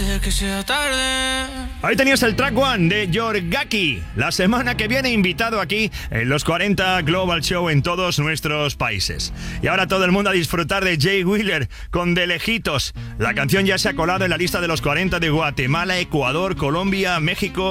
de que sea tarde. Ahí tenías el track one de Yorgaki. La semana que viene invitado aquí en los 40 Global Show en todos nuestros países. Y ahora todo el mundo a disfrutar de Jay Wheeler con De Lejitos. La canción ya se ha colado en la lista de los 40 de Guatemala, Ecuador, Colombia, México